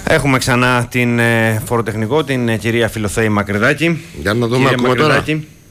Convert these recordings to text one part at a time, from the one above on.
Έχουμε ξανά την φοροτεχνικό, την κυρία Φιλοθέη Μακρυδάκη. Για να δούμε, ακούμε τώρα.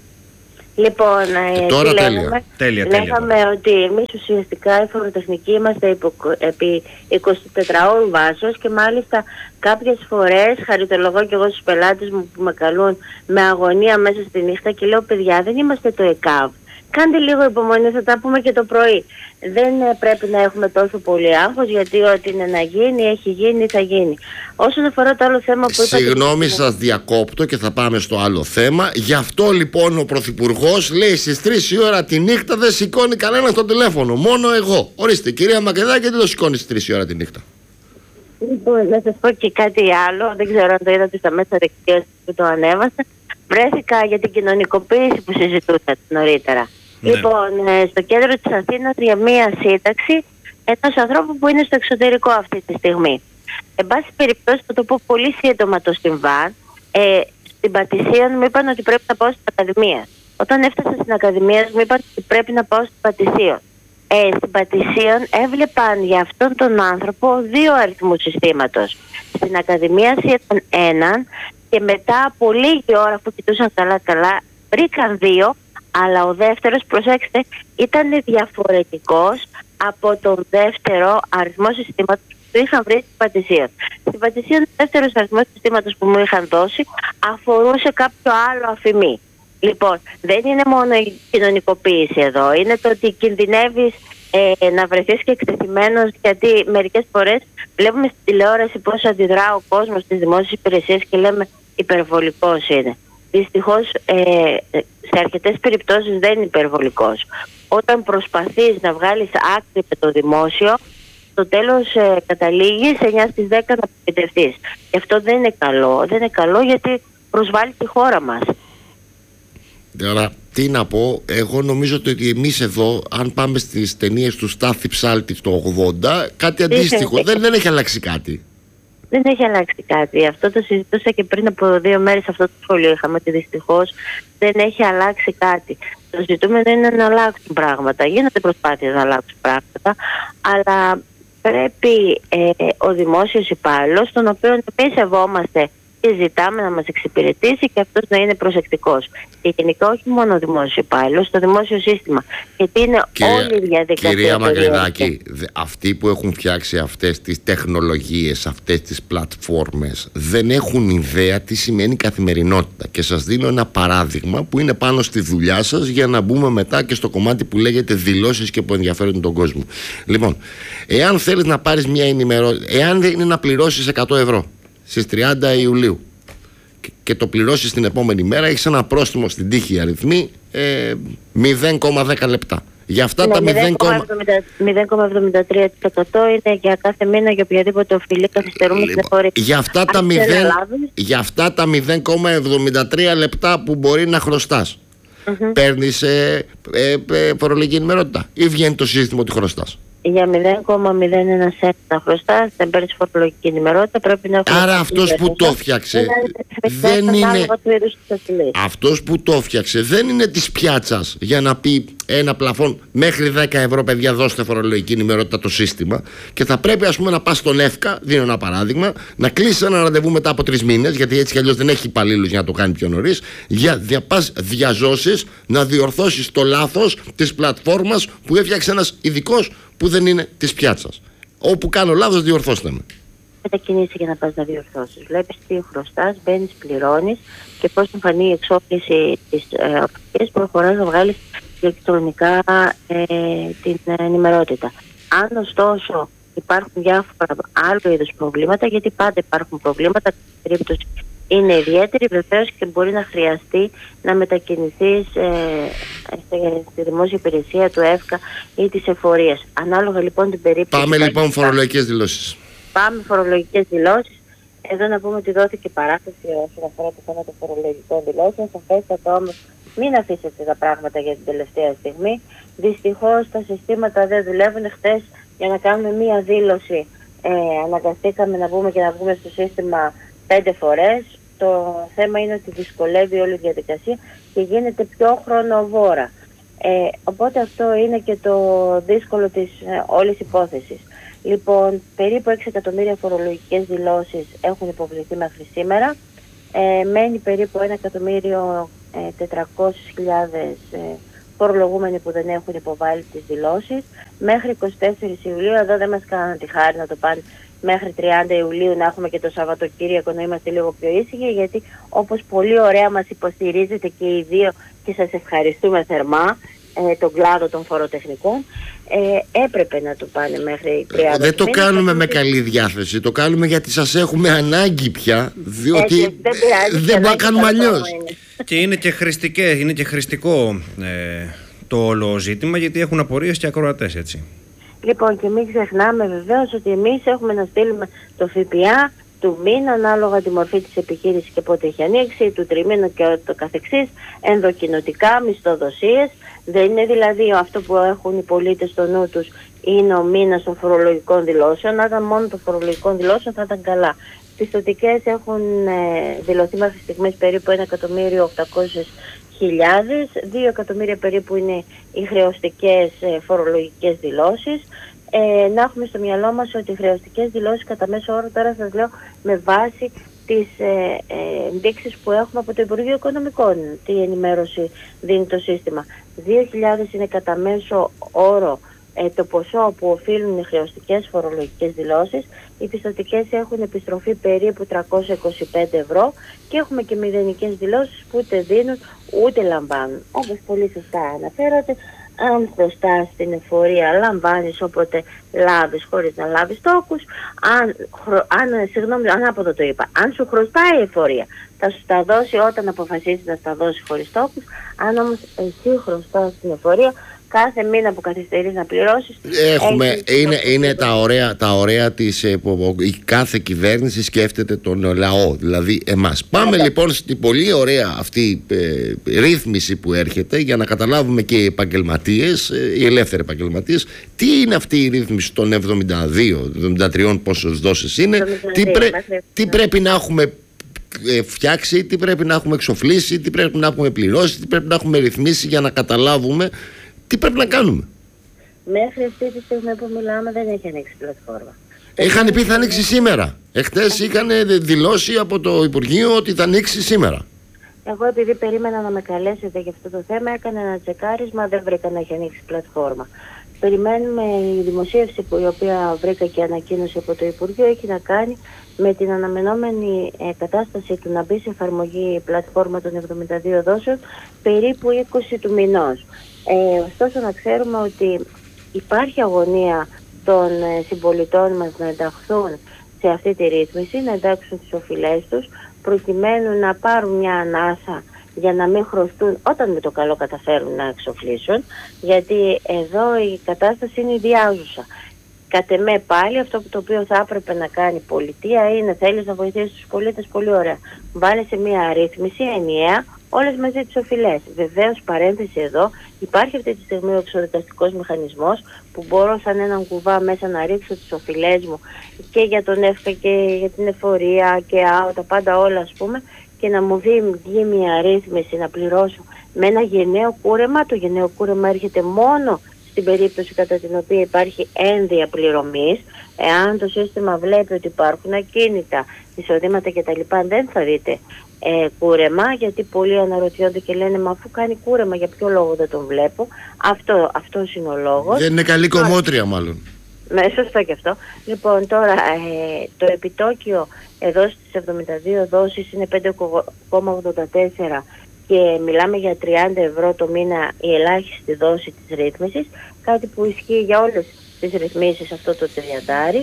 Λοιπόν, τώρα τέλεια. Λέγαμε ότι εμείς ουσιαστικά οι φοροτεχνικοί είμαστε επί 24 ώρου βάσεως και μάλιστα κάποιες φορές χαριτολογώ και εγώ στους πελάτες μου που με καλούν με αγωνία μέσα στη νύχτα και λέω, παιδιά, δεν είμαστε το ΕΚΑΒ. Κάντε λίγο υπομονή, θα τα πούμε και το πρωί. Δεν πρέπει να έχουμε τόσο πολύ άγχος, γιατί ό,τι είναι να γίνει, έχει γίνει, θα γίνει. Όσον αφορά το άλλο θέμα που είπατε... Συγγνώμη, σας διακόπτω και θα πάμε στο άλλο θέμα. Γι' αυτό λοιπόν ο Πρωθυπουργός λέει στις 3 η ώρα τη νύχτα δεν σηκώνει κανένα το τηλέφωνο. Μόνο εγώ. Ορίστε, κυρία Μακρυδάκη, γιατί το σηκώνει στις 3 η ώρα τη νύχτα? Λοιπόν, να σας πω και κάτι άλλο. Δεν ξέρω αν το είδατε στα μέσα δικτύωσης που το ανέβασα. Βρέθηκα για την κοινωνικοποίηση που συζητούσατε νωρίτερα. Ναι. Λοιπόν, στο κέντρο της Αθήνας για μία σύνταξη ενός ανθρώπου που είναι στο εξωτερικό αυτή τη στιγμή. Εν πάση περιπτώσει, θα το πω πολύ σύντομα το συμβάν. Στην Πατησίων μου είπαν ότι πρέπει να πάω στην Ακαδημία. Όταν έφτασα στην Ακαδημία μου είπαν ότι πρέπει να πάω στην Πατησίων. Στην Πατησίων έβλεπαν για αυτόν τον άνθρωπο 2 αριθμούς συστήματος. Στην Ακαδημία ήταν έναν και μετά από λίγη ώρα που κοιτούσαν καλά βρήκαν 2, αλλά ο δεύτερος, προσέξτε, ήταν διαφορετικός από τον δεύτερο αριθμό συστήματος που είχαν βρει στην Πατησίων. Στην Πατησίων ο δεύτερος αριθμός συστήματος που μου είχαν δώσει αφορούσε κάποιο άλλο αφημί. Λοιπόν, δεν είναι μόνο η κοινωνικοποίηση εδώ, είναι το ότι κινδυνεύεις να βρεθείς και εκτεθειμένος, γιατί μερικές φορές βλέπουμε στην τηλεόραση πώς αντιδρά ο κόσμος στις δημόσιες υπηρεσίες και λέμε υπερβολικός είναι. Δυστυχώς σε αρκετές περιπτώσεις δεν είναι υπερβολικός. Όταν προσπαθείς να βγάλεις άκρη με το δημόσιο, στο τέλος καταλήγεις 9 στις 10 να επιτευχθείς. Και αυτό δεν είναι καλό. Δεν είναι καλό γιατί προσβάλλει τη χώρα μας. Τώρα, τι να πω, εγώ νομίζω ότι εμείς εδώ, αν πάμε στις ταινίες του Στάθη Ψάλτη το 80, κάτι αντίστοιχο, δεν έχει αλλάξει κάτι. Δεν έχει αλλάξει κάτι. Αυτό το συζητούσα και πριν από 2 μέρες αυτό το σχολείο είχαμε, ότι δυστυχώς δεν έχει αλλάξει κάτι. Το ζητούμενο είναι να αλλάξουν πράγματα. Γίνονται προσπάθειες να αλλάξουν πράγματα, αλλά πρέπει ο δημόσιος υπάλληλος, τον οποίο εμείς σεβόμαστε και ζητάμε να μας εξυπηρετήσει και αυτός να είναι προσεκτικός. Και γενικά όχι μόνο ο δημόσιος υπάλληλος, το δημόσιο σύστημα. Γιατί είναι όλη η διαδικασία. Κυρία Μακρυδάκη, αυτοί που έχουν φτιάξει αυτές τις τεχνολογίες, αυτές τις πλατφόρμες, δεν έχουν ιδέα τι σημαίνει καθημερινότητα. Και σας δίνω ένα παράδειγμα που είναι πάνω στη δουλειά σας, για να μπούμε μετά και στο κομμάτι που λέγεται δηλώσεις και που ενδιαφέρουν τον κόσμο. Λοιπόν, εάν θέλεις να πάρεις μια ενημέρωση, εάν είναι να πληρώσεις 100 ευρώ στις 30 Ιουλίου και το πληρώσεις την επόμενη μέρα, έχεις ένα πρόστιμο στην τύχη αριθμή 0,10 λεπτά. Για αυτά τα 0,73% είναι για κάθε μήνα για οποιαδήποτε οφειλή καθυστερούμε στην εφορία. Για αυτά τα 0,73 λεπτά που μπορεί να χρωστάς, παίρνεις φορολογική ενημερότητα ή βγαίνει το σύστημα ότι χρωστάς? Για 0,01 σέντ να χρωστάς, δεν παίρνεις φορολογική ενημερότητα, πρέπει να... Άρα αυτός που το φτιάξε δεν είναι... Αυτός που το φτιάξε δεν είναι της πιάτσας για να πει ένα πλαφόν μέχρι 10 ευρώ, παιδιά, δώστε φορολογική ενημερότητα το σύστημα, και θα πρέπει, ας πούμε, να πας στον ΕΦΚΑ, δίνω ένα παράδειγμα, να κλείσεις ένα ραντεβού μετά από 3 μήνες, γιατί έτσι κι αλλιώς δεν έχει υπαλλήλους για να το κάνει πιο νωρίς, για πας διαζώσεις να διορθώσεις το λάθος της πλατφόρμας που έφτιαξε ένας ειδικός που δεν είναι της πιάτσας. Όπου κάνω λάθος, διορθώστε με. Μετακινήσει για να πας να διορθώσεις. Βλέπεις τι χρωστάς, μπαίνεις, πληρώνεις και πώς εμφανεί η εξόπληση της οπτικής, προχωράς να βγάλεις ηλεκτρονικά την ενημερότητα. Αν ωστόσο υπάρχουν διάφορα άλλου είδους προβλήματα, γιατί πάντα υπάρχουν προβλήματα, στην περίπτωση είναι ιδιαίτερη βεβαίως και μπορεί να χρειαστεί να μετακινηθείς στη δημόσια υπηρεσία του ΕΦΚΑ ή της εφορίας. Ανάλογα λοιπόν την περίπτωση. Πάμε λοιπόν φορολογικές δηλώσεις. Πάμε φορολογικές δηλώσεις. Εδώ να πούμε ότι δόθηκε παράταση όσον αφορά το θέμα των φορολογικών δηλώσεων. Σαφέστατα όμως μην αφήσετε τα πράγματα για την τελευταία στιγμή. Δυστυχώς τα συστήματα δεν δουλεύουν. Χθες για να κάνουμε μία δήλωση αναγκαστήκαμε να μπούμε και να βγούμε στο σύστημα 5 φορές. Το θέμα είναι ότι δυσκολεύει όλη η διαδικασία και γίνεται πιο χρονοβόρα. Οπότε αυτό είναι και το δύσκολο της όλης υπόθεσης. Λοιπόν, περίπου 6 εκατομμύρια φορολογικές δηλώσεις έχουν υποβληθεί μέχρι σήμερα. Μένει περίπου 1.400.000 φορολογούμενοι που δεν έχουν υποβάλει τις δηλώσεις. Μέχρι 24 Ιουλίου, εδώ δεν μας κάνουν τη χάρη να το πάνε μέχρι 30 Ιουλίου να έχουμε και το Σαββατοκύριακο να είμαστε λίγο πιο ήσυχοι, γιατί όπως πολύ ωραία μας υποστηρίζετε και οι δύο και σας ευχαριστούμε θερμά, τον κλάδο των φοροτεχνικών, έπρεπε να το πάνε μέχρι 30. Δεν το κάνουμε με καλή διάθεση, το κάνουμε γιατί σας έχουμε ανάγκη πια, διότι δεν μπορούμε να κάνουμε αλλιώς. Και είναι και χρηστικό το όλο ζήτημα, γιατί έχουν απορίες και ακροατές, έτσι. Λοιπόν, και μην ξεχνάμε βεβαίως ότι εμείς έχουμε να στείλουμε το ΦΠΑ του μήνα ανάλογα τη μορφή της επιχείρησης και πότε έχει ανοίξει, του τριμήνου και το καθεξής, ενδοκοινοτικά, μισθοδοσίες. Δεν είναι δηλαδή αυτό που έχουν οι πολίτες στο νου τους είναι ο μήνας των φορολογικών δηλώσεων. Να ήταν μόνο των φορολογικών δηλώσεων θα ήταν καλά. Πιστωτικές έχουν δηλωθεί μέχρι στιγμής περίπου 1.800.000, 2 εκατομμύρια περίπου είναι οι χρεωστικές φορολογικές δηλώσεις. Να έχουμε στο μυαλό μας ότι οι χρεωστικές δηλώσεις κατά μέσο όρο, τώρα σας λέω με βάση τις ενδείξεις που έχουμε από το Υπουργείο Οικονομικών, τι ενημέρωση δίνει το σύστημα. 2.000 είναι κατά μέσο όρο το ποσό που οφείλουν οι χρεωστικές φορολογικές δηλώσεις. Οι πιστωτικές έχουν επιστροφή περίπου 325 ευρώ και έχουμε και μηδενικές δηλώσεις που ούτε δίνουν ούτε λαμβάνουν. Όπως πολύ σωστά αναφέρατε, αν χρωστάς στην εφορία λαμβάνεις όποτε λάβεις χωρίς να λάβεις τόκους. Ανάποδο το είπα, αν σου χρωστάει η εφορία θα σου τα δώσει όταν αποφασίσεις να τα δώσει χωρίς τόκους. Αν όμως εσύ χρωστάς στην εφορία, κάθε μήνα που καθυστερείς να πληρώσεις. Είναι τα ωραία της. Η κάθε κυβέρνηση σκέφτεται τον λαό, δηλαδή εμάς. Πάμε λοιπόν στην πολύ ωραία αυτή ρύθμιση που έρχεται για να καταλάβουμε και οι επαγγελματίες, οι ελεύθεροι επαγγελματίες, τι είναι αυτή η ρύθμιση των 73 πόσες δόσεις είναι, τι πρέπει να έχουμε φτιάξει, τι πρέπει να έχουμε εξοφλήσει, τι πρέπει να έχουμε πληρώσει, τι πρέπει να έχουμε ρυθμίσει για να καταλάβουμε τι πρέπει να κάνουμε. Μέχρι αυτή τη στιγμή που μιλάμε δεν έχει ανοίξει πλατφόρμα. Είχαν πει θα ανοίξει σήμερα. Εχθές είχαν δηλώσει από το Υπουργείο ότι θα ανοίξει σήμερα. Εγώ επειδή περίμενα να με καλέσετε για αυτό το θέμα, έκανα ένα τσεκάρισμα, δεν βρήκα να έχει ανοίξει πλατφόρμα. Περιμένουμε η δημοσίευση η οποία βρήκα και ανακοίνωση από το Υπουργείο έχει να κάνει με την αναμενόμενη κατάσταση του να μπει σε εφαρμογή η πλατφόρμα των 72 δόσεων περίπου 20 του μηνός. Ωστόσο να ξέρουμε ότι υπάρχει αγωνία των συμπολιτών μας να ενταχθούν σε αυτή τη ρύθμιση, να εντάξουν τις οφειλές τους, προκειμένου να πάρουν μια ανάσα για να μην χρωστούν όταν με το καλό καταφέρουν να εξοφλήσουν, γιατί εδώ η κατάσταση είναι ιδιάζουσα. Κατ' εμέ πάλι αυτό το οποίο θα έπρεπε να κάνει η πολιτεία είναι θέλεις να βοηθήσεις τους πολίτες, πολύ ωραία. Βάλε σε μια ρύθμιση ενιαία όλες μαζί τις οφειλές. Βεβαίως, παρένθεση εδώ, υπάρχει αυτή τη στιγμή ο εξοδικαστικός μηχανισμός που μπορώ σαν έναν κουβά μέσα να ρίξω τις οφειλές μου και για τον ΕΦΚΑ και για την εφορία και τα πάντα όλα ας πούμε και να μου βγει μια ρύθμιση να πληρώσω με ένα γενναίο κούρεμα. Το γενναίο κούρεμα έρχεται μόνο στην περίπτωση κατά την οποία υπάρχει ένδυα πληρωμής. Εάν το σύστημα βλέπει ότι υπάρχουν ακίνητα, εισοδήματα κτλ. Δεν θα δείτε κούρεμα, γιατί πολλοί αναρωτιόνται και λένε μα αφού κάνει κούρεμα για ποιο λόγο δεν τον βλέπω. Αυτός είναι ο λόγος. Δεν είναι καλή κομμότρια μάλλον. Ναι, σωστό και αυτό. Λοιπόν, τώρα το επιτόκιο εδώ στις 72 δόσεις είναι 5,84 και μιλάμε για 30 ευρώ το μήνα η ελάχιστη δόση της ρύθμισης, κάτι που ισχύει για όλες τις ρυθμίσεις αυτό το τριαντάρι.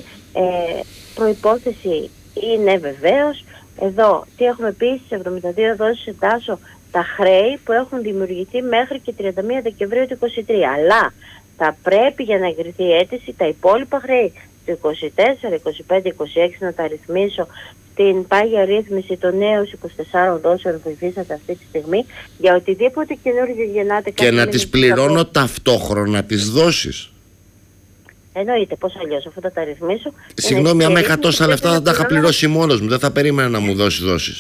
Προϋπόθεση είναι βεβαίως, εδώ τι έχουμε πει στις 72 δόσεις εντάσσω τα χρέη που έχουν δημιουργηθεί μέχρι και 31 Δεκεμβρίου του 2023, αλλά θα πρέπει για να εγκριθεί η αίτηση τα υπόλοιπα χρέη του 24, 25, 26 να τα ρυθμίσω στην πάγια ρύθμιση των νέων 24 δόσεων που υφίσταται αυτή τη στιγμή για οτιδήποτε καινούργιο γεννάται. Και να τις πληρώνω ταυτόχρονα τις δόσεις. Εννοείται, πώς αλλιώς, αφού θα τα ρυθμίσω. Συγγνώμη, άμα είχα τόσα λεφτά θα τα είχα πληρώσει μόνος μου, δεν θα περίμενα να μου δώσει δόσεις.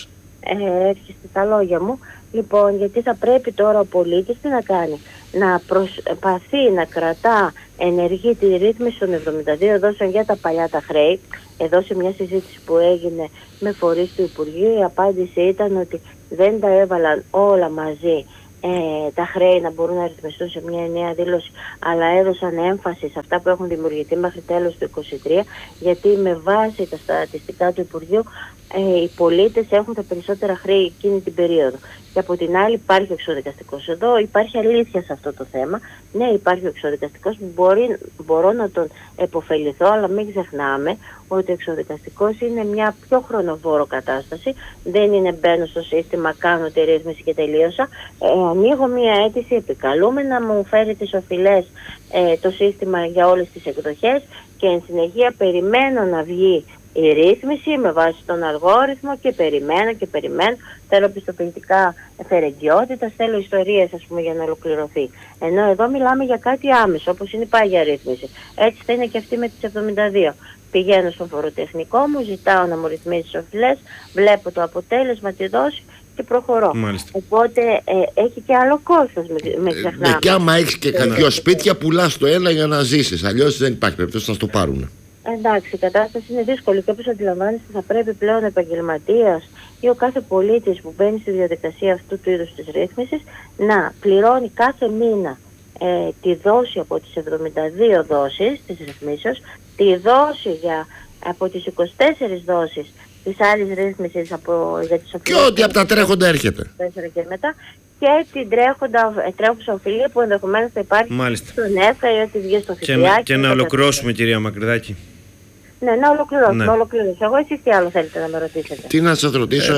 έρχεστε στα λόγια μου. Λοιπόν, γιατί θα πρέπει τώρα ο πολίτης τι να κάνει? Να προσπαθεί να κρατά ενεργή τη ρύθμιση των 72 δόσεων για τα παλιά τα χρέη. Εδώ σε μια συζήτηση που έγινε με φορείς του Υπουργείου, η απάντηση ήταν ότι δεν τα έβαλαν όλα μαζί τα χρέη να μπορούν να ρυθμιστούν σε μια νέα δήλωση, αλλά έδωσαν έμφαση σε αυτά που έχουν δημιουργηθεί μέχρι τέλος του 2023, γιατί με βάση τα στατιστικά του Υπουργείου οι πολίτες έχουν τα περισσότερα χρέη εκείνη την περίοδο. Και από την άλλη υπάρχει ο εξωδικαστικός. Εδώ υπάρχει αλήθεια σε αυτό το θέμα. Ναι, υπάρχει ο εξωδικαστικός που μπορώ να τον επωφεληθώ, αλλά μην ξεχνάμε ότι ο εξωδικαστικός είναι μια πιο χρονοβόρο κατάσταση. Δεν είναι μπαίνω στο σύστημα, κάνω τη ρύθμιση και τελείωσα. Ανοίγω μια αίτηση, επικαλούμε να μου φέρει τις οφειλές το σύστημα για όλες τις εκδοχές και εν συνεχεία περιμένω να βγει η ρύθμιση με βάση τον αλγόριθμο και περιμένω, θέλω πιστοποιητικά φερεγγιότητας, θέλω ιστορίες ας πούμε για να ολοκληρωθεί. Ενώ εδώ μιλάμε για κάτι άμεσο, όπως είναι η πάγια ρύθμιση. Έτσι θα είναι και αυτή με τις 72. Πηγαίνω στον φοροτεχνικό μου, ζητάω να μου ρυθμίσει τις οφειλές, βλέπω το αποτέλεσμα, τη δόση και προχωρώ. Μάλιστα. Οπότε έχει και άλλο κόστος, με ξεχνάμε. Και άμα έχεις και δυο σπίτια, πουλάς το ένα για να ζήσεις. Αλλιώς δεν υπάρχει περίπτωση να στο πάρουν. Εντάξει, η κατάσταση είναι δύσκολη και όπως αντιλαμβάνεστε θα πρέπει πλέον ο επαγγελματίας ή ο κάθε πολίτης που μπαίνει στη διαδικασία αυτού του είδους της ρύθμισης να πληρώνει κάθε μήνα τη δόση από τις 72 δόσεις της ρυθμίσεως, τη δόση από τις 24 δόσεις της άλλης ρύθμισης για τις και ό,τι από τα τρέχοντα έρχεται. Και μετά, και την τρέχουσα οφειλή που ενδεχομένως θα υπάρχει στον ΕΦΚΑ ή ότι βγει στο ΦΠΑ. Και να ολοκληρώσουμε, κυρία Μακρυδάκη. Ναι, να ολοκληρώσουμε. Εγώ εσείς τι άλλο θέλετε να με ρωτήσετε? Τι να σας ρωτήσω,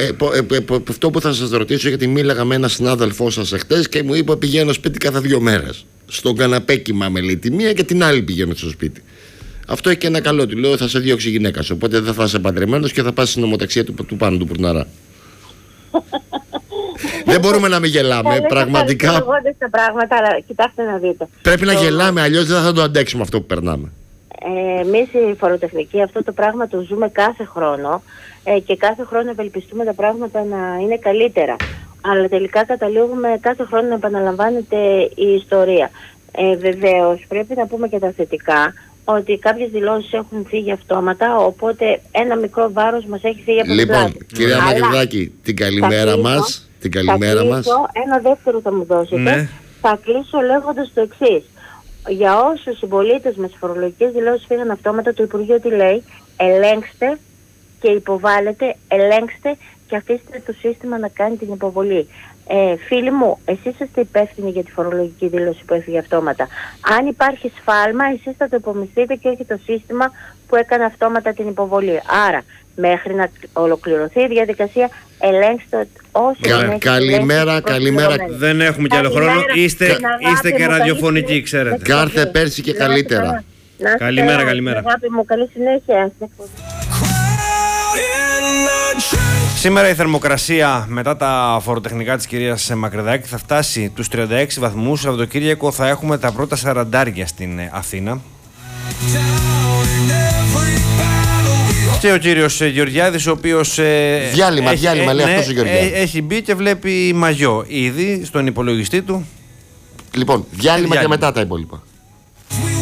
αυτό που θα σας ρωτήσω, γιατί μίλαγα με έναν συνάδελφό σας εχθές και μου είπε πηγαίνω σπίτι κάθε 2 μέρες. Στον καναπέ κοιμάμαι, λέει, τη μία και την άλλη πηγαίνω στο σπίτι. Αυτό έχει και ένα καλό, του λέω, θα σε διώξει η γυναίκα σου. Οπότε δεν θα είσαι παντρεμένος και θα πας στην ομοταξία του πάνω του Πουρναρά. Δεν μπορούμε να μην γελάμε, πραγματικά. Τα πράγματα, αλλά κοιτάξτε να δείτε. Πρέπει να γελάμε, αλλιώς δεν θα το αντέξουμε αυτό που περνάμε. Εμείς οι φοροτεχνικοί αυτό το πράγμα το ζούμε κάθε χρόνο και κάθε χρόνο ευελπιστούμε τα πράγματα να είναι καλύτερα. Αλλά τελικά καταλήγουμε κάθε χρόνο να επαναλαμβάνεται η ιστορία. Βεβαίως πρέπει να πούμε και τα θετικά, ότι κάποιες δηλώσεις έχουν φύγει αυτόματα, οπότε ένα μικρό βάρος μας έχει φύγει από την πλάτη. Λοιπόν, κυρία Μακρυδάκη, την καλημέρα μας. Ένα δεύτερο θα μου δώσετε. Ναι. Θα κλείσω λέγοντας το εξής. Για όσους συμπολίτες με τις φορολογικές δηλώσεις φύγαν αυτόματα, το Υπουργείο τι λέει? Ελέγξτε και υποβάλλετε, ελέγξτε και αφήστε το σύστημα να κάνει την υποβολή. Φίλοι μου, εσείς είστε υπεύθυνοι για τη φορολογική δήλωση που έφυγε αυτόματα. Αν υπάρχει σφάλμα, εσείς θα το υπομειστείτε και όχι το σύστημα που έκανε αυτόματα την υποβολή. Άρα, μέχρι να ολοκληρωθεί η διαδικασία, ελέγξτε όσοι καλημέρα. Δεν έχουμε κι άλλο χρόνο. Είστε και ραδιοφωνικοί, ξέρετε. Κάρθε πέρσι και καλύτερα. Καλημέρα. Αγάπη μου, καλή συνέχεια. Σήμερα η θερμοκρασία μετά τα φοροτεχνικά της κυρίας Μακρυδάκη θα φτάσει τους 36 βαθμούς. Σαββατοκύριακο θα έχουμε τα πρώτα 40 στην Αθήνα. Και ο κύριος Γεωργιάδης, ο οποίος διάλειμμα λέει αυτός ο Γεωργιάδης, έχει μπει και βλέπει μαγιό ήδη στον υπολογιστή του. Λοιπόν, διάλειμμα και μετά τα υπόλοιπα.